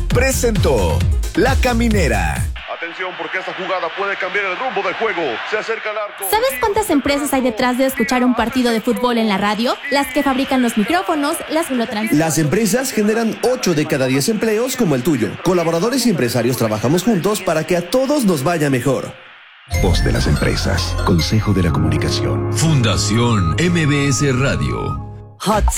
presentó La Caminera. Atención, porque esta jugada puede cambiar el rumbo del juego. Se acerca al arco. ¿Sabes cuántas empresas hay detrás de escuchar un partido de fútbol en la radio? Las que fabrican los micrófonos, las que lo transmiten. Las empresas generan 8 de cada 10 empleos como el tuyo. Colaboradores y empresarios trabajamos juntos para que a todos nos vaya mejor. Voz de las empresas. Consejo de la Comunicación. Fundación MBS Radio.